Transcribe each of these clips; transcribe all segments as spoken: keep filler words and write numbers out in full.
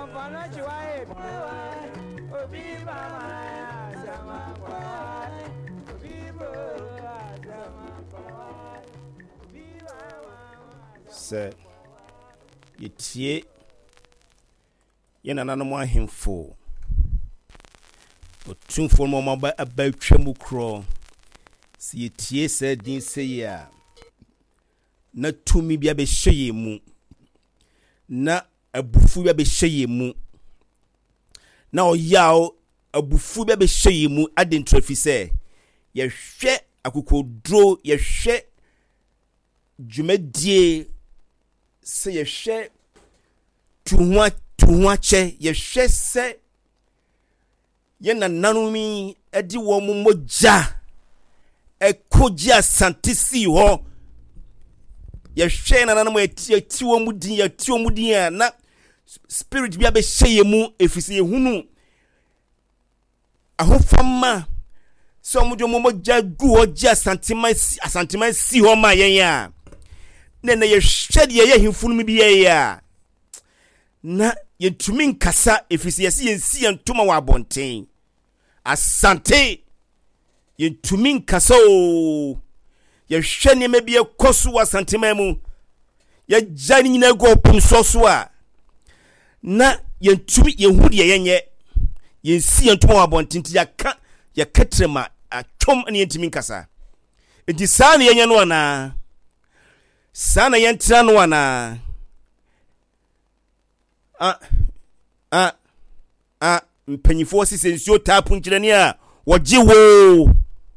Sir, you tie, you know, no more him for. But two for more about tremble crawl. See, you tie said, didn't say, ya. Not to me be a beshay mu. Na a bufu be beshay mu. Now, yaw a bufu be beshay mu. I didn't trophy say. Ye she, I could draw ye she. Jumedie. Say ye she to what to watch ye she say ye na nanumi edi wo mo moja e koja santisi ho ye she na nanamo eti eti wo mu din ye ti wo mu din na spirit bia be hye mu efisi ye hunu ahofama so mo de mo moja gu ho ja santima asantima si ho ma yen ya nene ye hwede ye himfunu bi ye ya na ye tumi nkasa efisi ye si ye si ye ntoma wa bonten asante ye tumi nkasa o ye hwe ne me bi ye koso wa santema mu ye jani nyina go pumso so a na ye tumi ye hu de ye yenye ye si ye ntoma wa bonten ti ya ka ye katrema atwom ne ye tumi nkasa enti sa ne yenye no na sana yentra no wana ah ah ah mpanyifo sise nsuo tapu nkyerani a woje wo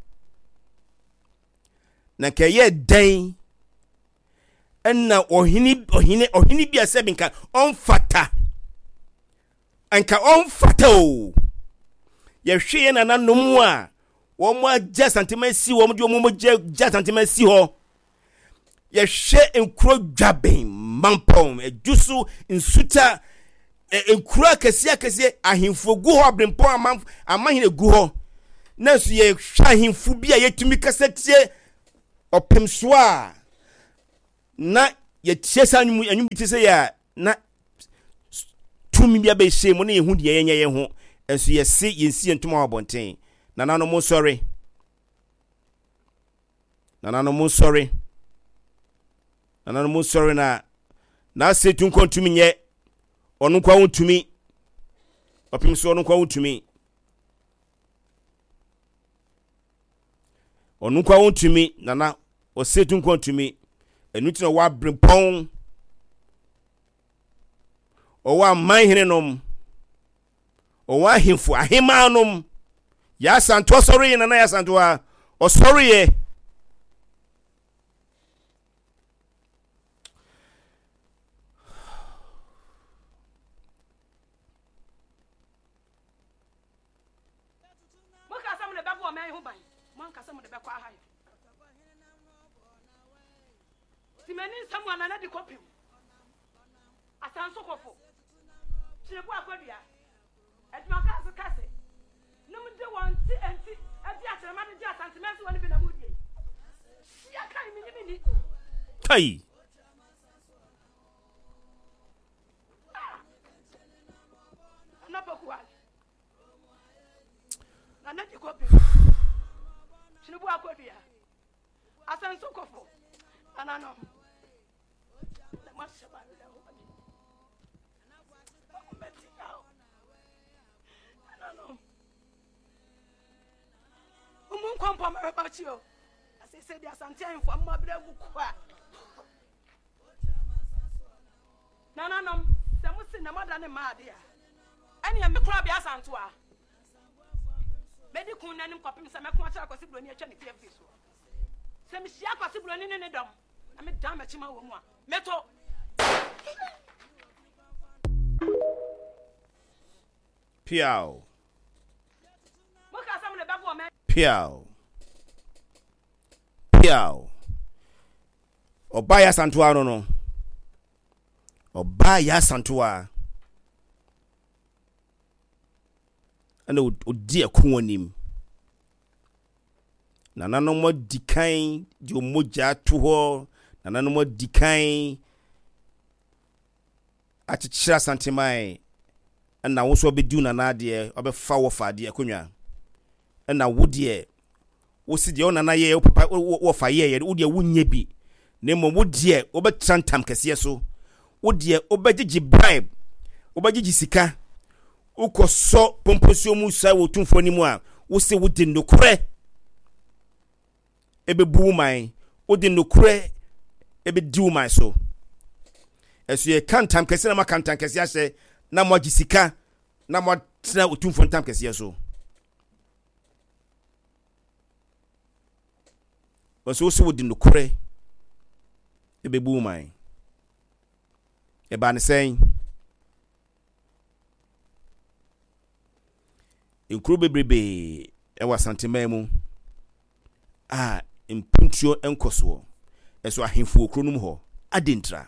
na kaye dan enna ohini ohini ohini bia se binka onfata anka onfata o ye hwe na nanom a wo mo agya santimasi wo mo de wo mo agya santimasi ho ye she enkro dwaben mampom ejusu nsuta enkro akese akese ahimfo gu ho brempom amam amahine gu ho nanso ye hwa ahimfo bia yetumi kasetie opemso a na ye tiesa anyu anyu bitese ya na tumi bia be hye mo na ye hu de yenye ye ho enso ye se ye nsi entoma abonten na nano mo sorry na nano mo sorry Anano mo sorry na na setu nkontumi nye onu kwa untumi opimso onu kwa untumi onu kwa untumi na na o setu nkontumi enuti na wa brempon o wa manhinenom o wa himfu ahimanom ya santo sorry na na ya santo a o sorry ye Simeni someone another copy. Asanso kofo. Chinebu akwadua. Edmaka so kase. No me de wanti enti, adi atrema de asantimesi woni bi na mudie. Sia kai mi ni ni. Tai. Na pokuwa. Na na di copy. Chinebu akwadua. Asanso kofo. Anano. Umun kwampa mabachio. Ase se dia santia info amabra gukwa. Nananom, samusi na madane maade a. Ene me kura bia santo a. Medi kun nanim kopim se meko acha akosi broni acha ne T V so. Se me hia akosi broni ne ne dom. Na me dam achima wo mu a. Meto. Piao. Muka sam le babo me. Piao. Piao. Obaya santua no no. Obaya santua. Ana odi akonim. Na nano mo dikan di omoja to ho, na nano mo dikan achichira santimai na wo so obedi una na de obefa wo fa de akonwa na wo de wo si de ona na ye wo papa wo fa ye ye wo de wo nya bi na mo wo de obetrantam kese so wo de obegigi bribe obegigi sika ukoso pomposio mu sa wo tumfo ni mu a wo se wo de nokure ebe bu man wo de nokure ebe di man so eso ye kantam kese na makantam kese ase na mo gisika na mo tra wo tumfo ntam kese so wo se wo de nokure ebe bu man e ba ne sen Nkuru bebrebe e wa santima mu a impuntuo enkoso eso ahemfu okru num ho adentra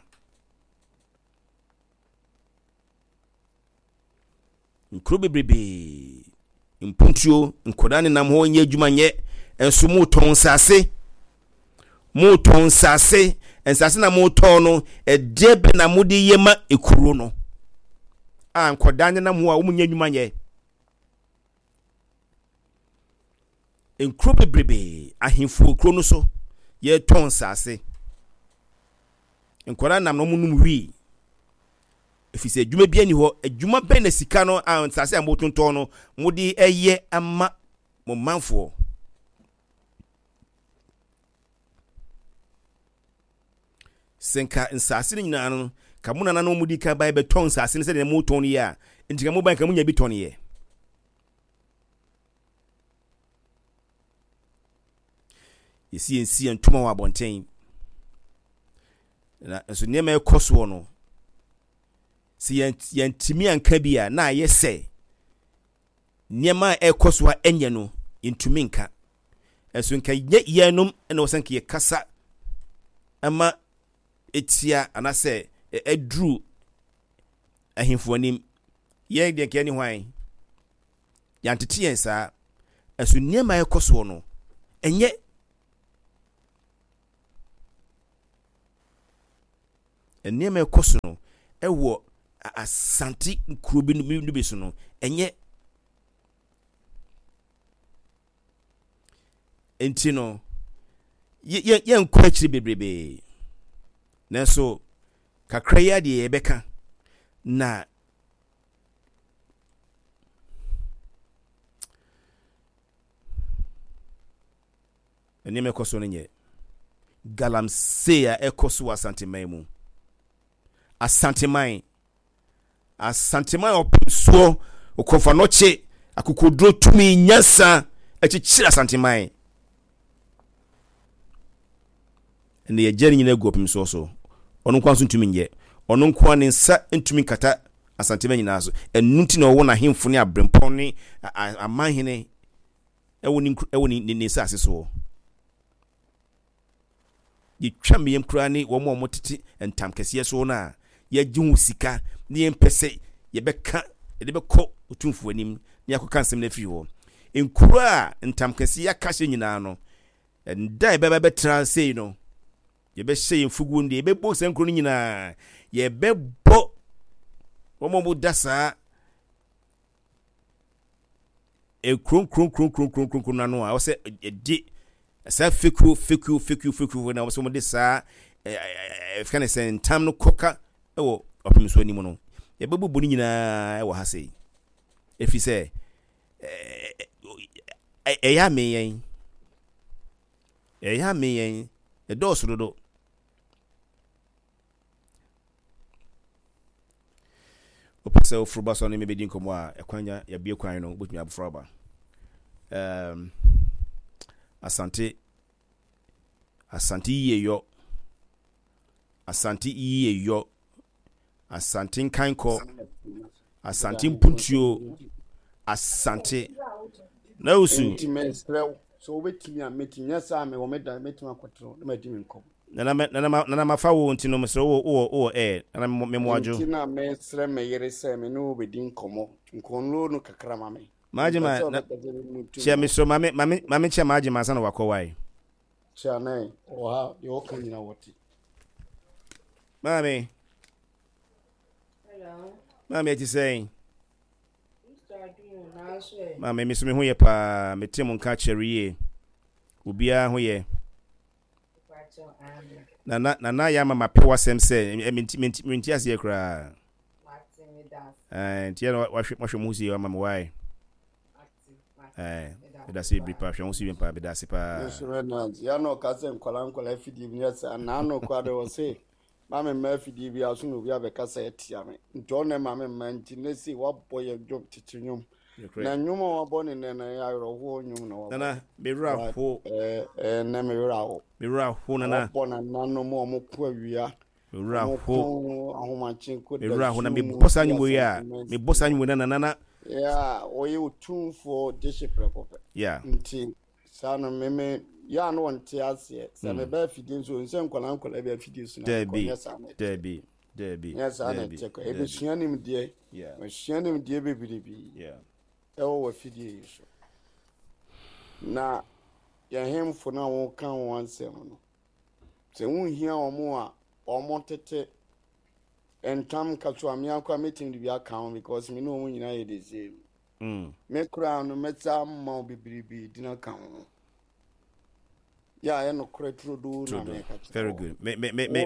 Nkuru bebrebe impuntuo nkodane nam ho nya adwuma nye enso mu ton sase mu ton sase ensase na mu ton no e debe na mu de yema ekuru no a nkodane nam ho a wo nya adwuma nye Nkuru bebrebe ahemfu okru no so ye ton sase nkora nam no munum wi efise adwuma bia ni ho adwuma ben na sika no an sase amotonton no mudi eye ama mo manfo senka nsase ni nyina no kamuna na no mudi ka bai beton sase ne se ne moton ye a ntika mo ban kamunya bi ton ye yesi ensi entuma wa bonten na so niema ekoso no si yentimi anka bia na yese niema ekoso a enye no yentumi nka eso nka ye yenum na wosanka ye kasa ama etia anase edru ahemfu anim ye de ke ni hwan yantete yensa eso niema ekoso no enye enema ekoso no ewo asanti nkrubi no bi so no enye enti no ye ye nkwa chiri bebrebe nanso kakra ya de yebeka na enema ekoso no nye galamsea ekoso asante maimu asanteman asanteman opso okofa noche akukodro tumi nyasa achichira asanteman ene ye jeri nyina gu opimso so onu kwanso ntumi nye onu kwa ne nsa ntumi kata asanteman nyina so enunti na owo na hemfo ne abrempon ne amanhene ewo ni ewo ni ne sa aseso ye twam yem kura ne wo mo mo tete entam kese so na ye gihu sika ne empese ye beka ye beko otumfu anim ne akoka nsem na firi ho enkuru a entam kese ya kashe nyina no ndai beba betra sei no ye be hye emfugu ndi ye be bo se nkuru nyina ye be bo wo mo dasa e kron kron kron kron kron kron na no a wo se di sa fiku fiku fiku fiku na wo se mo de sa e fkane se ntam no koka ewo opimiso ni mu no ye bebubu ni nyina ewo ha sei efi se eh eh ya me yen eh ya me yen e do so do opasa ofruba so ne mebedi nkomo a ekwanya ya bie kwan no botumi abfroba um asante asante yeyo asante yeyo asante nkanko asante mpuntuo asante na usu so wetimi a metimi asa me wo meda metimi akotro na madimi nkom na na na na mafa wo ntino mesro wo wo wo eh na memoajo ntina mesre me yere se me no bedi nkomo nkonlo no kakra ma me majima chia mesro mame mame mame chia majima sana wakowai chia nai oha yo kanyina woti mame hello mame ati saying ma me miso me ho ye pa me temu nka kyereye obia ho ye na na na na ya mama pe wasem se menti menti ase kra eh tia no wa hwe hwe mu si ya mama wai eh da se bi pa hwe mu si pa be da se pa ya no ka se nkwala nkwala fidi bi ya na no kwa de wo se mama ma fidi bi aso no bi abeka se tia me nto na mama ma nti na si wa boye job titinyum na nyuma wa bone ne na ya ro ho nyum na wa na be ra ho eh eh na me ra ho be ra ho na na bona na no mo mo kwa wia be ra ho ahoma chinko be ra ho na me bossa nyum ya me bossa nyum na na na ya oye utun for discipline kope ya nti sano meme ya no wonte ase se me ba fidi so nse nkwala nkwala ba fidi so na ko yesa debi debi yes ana teko e be suanim de yeah me suanim de be biribi yeah e wo fidi so na ya hemfo na wo kan won sem no se won hia omo a omo tete entam kaso amia kwa meeting de bi account because me no mo nyina ye de same mm me kura no meta ma bibiribi dina kan ya ya no kura trudu na me ka very good me me me me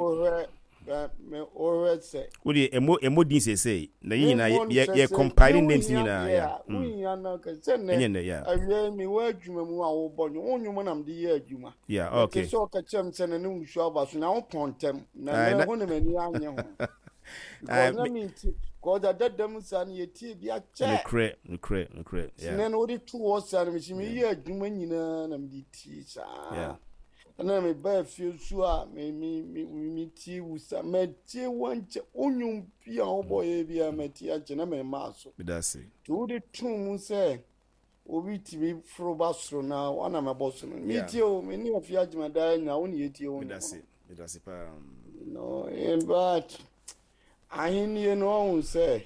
me always say we the emo emo din say say na nyina ye ye compiling names nyina ya mm ya na ka se ne ya awie mi wa adwuma mu a wo bonyo wonwum na mde ye adwuma yeah okay so ka chem se ne ne wusu abaso na wo pontem na ne ho ne mani anye ho I mean, because I did them son, ye tea be a chair. Crate, crate, crate. Yeah. And then only two was son, which me here, Juman, and the teacher. Yeah. And then me buy a few sure, me, me, me, me, tea with some tea one onion, piano boy, be a metia, and mass. That's it. To the tomb say, Obi T V for Bastro now, one of my boss. Me too, many of you, my dying now, only eighty. That's it. That's it. No, and but. Ahini no say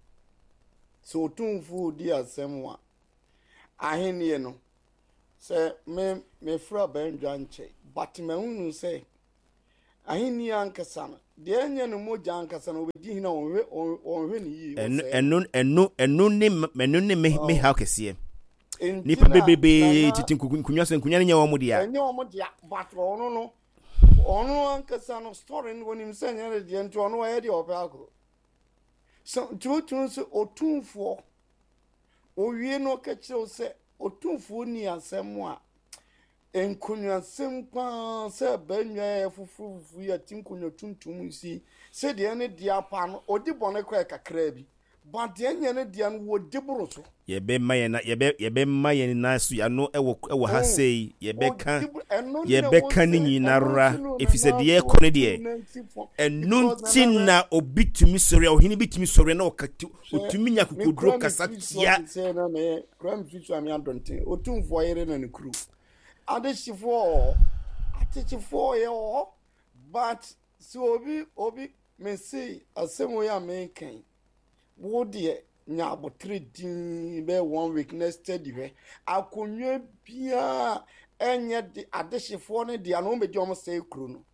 so tunfu di asemwa ahini no say me me fra benja nche but me hunu say ahini ankasa no de enye no moja ankasa no obedi hina onhwe onhwe ni yi enu enu enu enu ni menu ni me me ha kese ni pa bebebe titin kunkunwa se kunwa nya wo mo dia nya wo mo dia but ono no ono ankasa no story ni woni msanya de de nto ono ya de opako so tutu so otunfo owie no ka kire se otunfo ni asemo a enkunwa sempa se banwa fufufu ya tinkunwa tuntum si se de ne dia pa no odi bone kwa kakra bi but de nya ne dia no wo diburo so ye be maye na ye be ye be maye na so ya no ewo ewo ha sei ye be kan ye be kan ni nyinara efise de ye kone de enu ntina obitumi sori ohini bitumi sori na okati otumi nya kokodro kasatia na me kram fitu ami adonte otumfo yere na ne kru adeshifo atechifo ye o but so obi obi me say asemo ya me kan wo de nya abotre din be one week next steady we akonwa bia enye de adeshifo ne de ano me de omo say kru no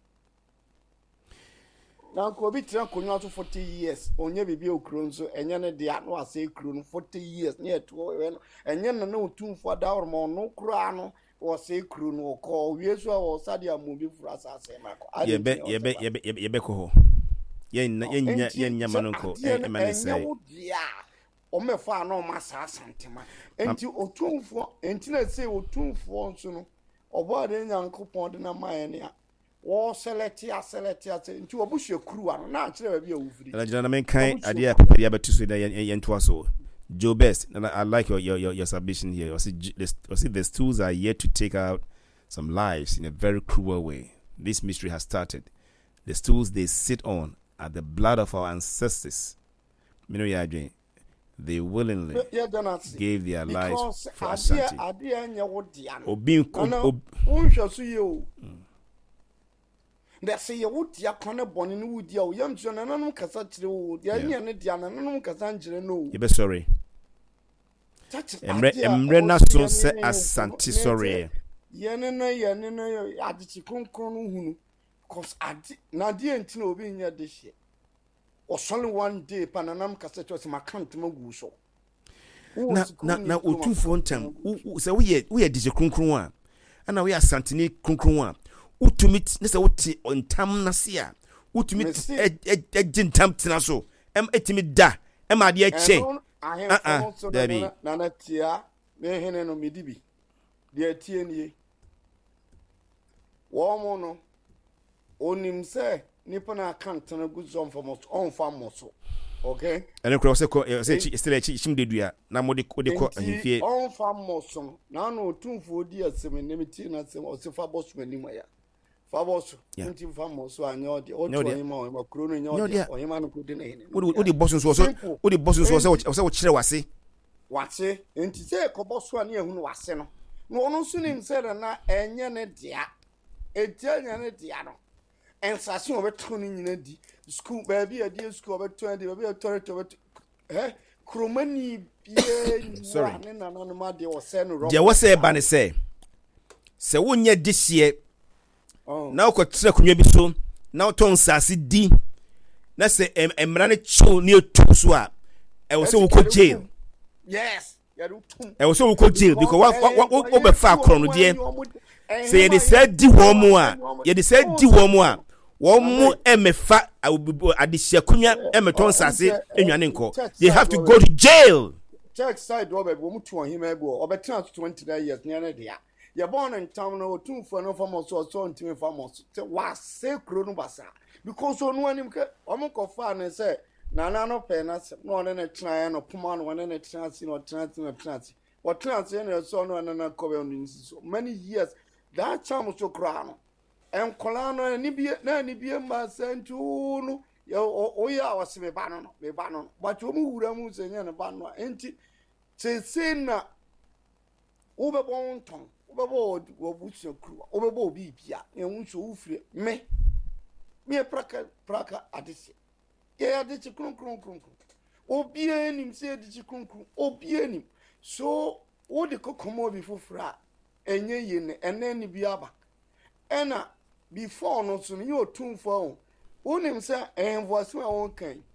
na ko bi tira konwa to forty years onye bibi okru nso enye ne de ano ase kru no forty years ne to we no enye na na otumfo da hormo no kru ano o se kru no ko wiesu a o sade amobi fura asase mako ye be ye be ye be ye be ko ho ye nya ye nya manonko e mane sai o me fa na o masa asantema enti otumfo enti na se otumfo nso no obo de nyankopon de na maye ne a wo select ya select ya enti obuhwe kru ano na akire ba bia wufiri la jina na men kan ade a papa dia betu so da ye nto aso Joe Best, and I, I like your, your your your submission here. I see, I see the stools are yet to take out some lives in a very cruel way. This mystery has started. The stools they sit on are the blood of our ancestors. You know, yeah, they willingly yeah, gave their lives for our Ashanti. Obin, Obin, they say you would ya corner bonny wood yo young son and no cassette wood ya ne diana no cassandre no you be sorry emre na so se Asante sorry ye ne no ye ne no adichi konkron hunu cause adi na die ntina obi nya de hye o sole one day pananam cassette was my account magu so na na na otumfo ntam sɛ woyɛ woyɛ dije kronkron a ana woyɛ asantene kronkron a utumi ne sɛ wote ntam na se a utumi agye ntam tena so em etimi da em ade akyɛ ah ah dabi na na tia me hene no medibi de tie nie wo mo no onim sɛ nipa na kantana guzon for on fam so okay ene kro se ko se still chi chim de dua na mo de ko de ko ahifie on fam so na na otumfo di asem ne meti na asem o se fa boss mani moya fa boss nti fam so anyo de o to yin ma o kro no nyo de o yin ma no ko de na yin o de boss so so o de boss so so se o kire wase wase nti se ko boss a na ehunu wase no no ono so nim se na enye ne dia etia nya ne dia no ensasi obeto ni nyina di school baby a di school obeto and baby authority obeto eh kromani bie sorry ne na no ma de wo se no de wo se ba ne se se wonye dihye na okotre kunwa bi so na oton sase di na se emra ne cho ne etu so a e wo se wo ko jail yes ya do tum e wo se wo ko jail because what what be fa akron no de se ye de se di wo mu a ye de se di wo mu a wo mu emefa adihye kunwa emeton sase enwane nko they have to go to jail check side do be wo mu tu ohima ebe o obetena twenty-nine years ne na dia ye born in town no otumfo no famo so so ntimi famo so wa se kro no basa because onu anim ke omo kofa ne se nana no pe na se no ne ne tena no puma no ne ne tena si no tena tena tena si o tena si ne so no na na kobe onu so many years that cham so kra no en kola no ni bie na ni bie ma sentu no yo o ya wase me ba no no me ba no but o mu wura mu se nya ne ba no enti se se na wo be bon ton wo be bo wo busu kru wo be bo bi bia en so wo fire me me praka praka adisi ye adisi krum krum krum obi enim se adisi krum krum obi enim so wo de kokomo bi fofra enye ye ne ene ni bi aba ena before no so ni otumfo o wonim se envoice a won kan